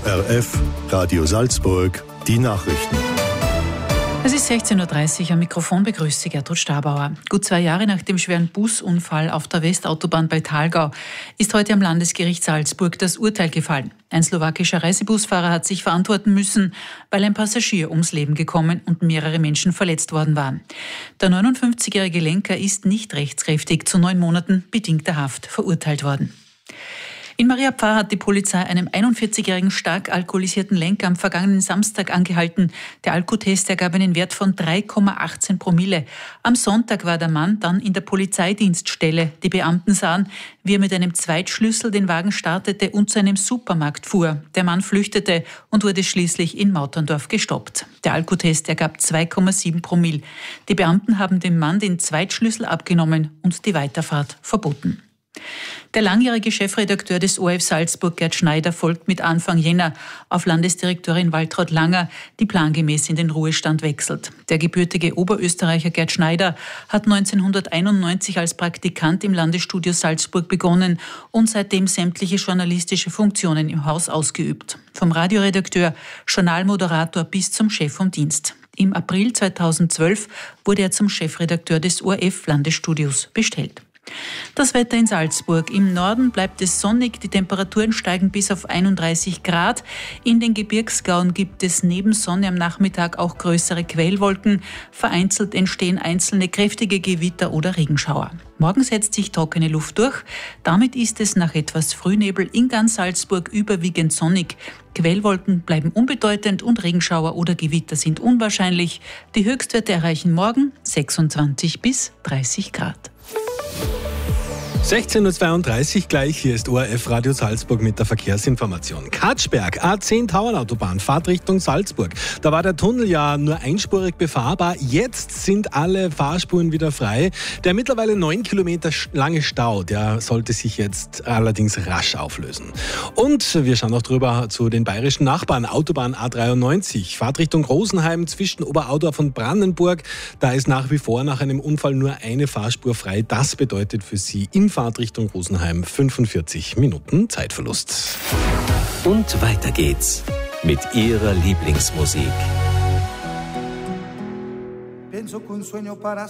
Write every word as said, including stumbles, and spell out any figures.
O R F, Radio Salzburg, die Nachrichten. Es ist sechzehn Uhr dreißig, am Mikrofon begrüßt Sie Gertrud Stabauer. Gut zwei Jahre nach dem schweren Busunfall auf der Westautobahn bei Thalgau ist heute am Landesgericht Salzburg das Urteil gefallen. Ein slowakischer Reisebusfahrer hat sich verantworten müssen, weil ein Passagier ums Leben gekommen und mehrere Menschen verletzt worden waren. Der neunundfünfzigjährige Lenker ist nicht rechtskräftig zu neun Monaten bedingter Haft verurteilt worden. In Maria Pfarr hat die Polizei einen einundvierzigjährigen stark alkoholisierten Lenker am vergangenen Samstag angehalten. Der Alkotest ergab einen Wert von drei Komma achtzehn Promille. Am Sonntag war der Mann dann in der Polizeidienststelle. Die Beamten sahen, wie er mit einem Zweitschlüssel den Wagen startete und zu einem Supermarkt fuhr. Der Mann flüchtete und wurde schließlich in Mauterndorf gestoppt. Der Alkotest ergab zwei Komma sieben Promille. Die Beamten haben dem Mann den Zweitschlüssel abgenommen und die Weiterfahrt verboten. Der langjährige Chefredakteur des O R F Salzburg, Gerd Schneider, folgt mit Anfang Jänner auf Landesdirektorin Waltraud Langer, die plangemäß in den Ruhestand wechselt. Der gebürtige Oberösterreicher Gerd Schneider hat neunzehnhunderteinundneunzig als Praktikant im Landesstudio Salzburg begonnen und seitdem sämtliche journalistische Funktionen im Haus ausgeübt. Vom Radioredakteur, Journalmoderator bis zum Chef vom Dienst. Im April zweitausendzwölf wurde er zum Chefredakteur des O R F Landesstudios bestellt. Das Wetter in Salzburg. Im Norden bleibt es sonnig, die Temperaturen steigen bis auf einunddreißig Grad. In den Gebirgsgauen gibt es neben Sonne am Nachmittag auch größere Quellwolken. Vereinzelt entstehen einzelne kräftige Gewitter oder Regenschauer. Morgen setzt sich trockene Luft durch. Damit ist es nach etwas Frühnebel in ganz Salzburg überwiegend sonnig. Quellwolken bleiben unbedeutend und Regenschauer oder Gewitter sind unwahrscheinlich. Die Höchstwerte erreichen morgen sechsundzwanzig bis dreißig Grad. sechzehn Uhr zweiunddreißig gleich, hier ist O R F Radio Salzburg mit der Verkehrsinformation. Katschberg, A zehn Tauernautobahn, Fahrtrichtung Salzburg. Da war der Tunnel ja nur einspurig befahrbar. Jetzt sind alle Fahrspuren wieder frei. Der mittlerweile neun Kilometer lange Stau, der sollte sich jetzt allerdings rasch auflösen. Und wir schauen noch drüber zu den bayerischen Nachbarn. Autobahn A dreiundneunzig, Fahrtrichtung Rosenheim zwischen Oberaudorf und Brandenburg. Da ist nach wie vor nach einem Unfall nur eine Fahrspur frei. Das bedeutet für Sie in Fahrtrichtung Rosenheim fünfundvierzig Minuten Zeitverlust. Und weiter geht's mit Ihrer Lieblingsmusik.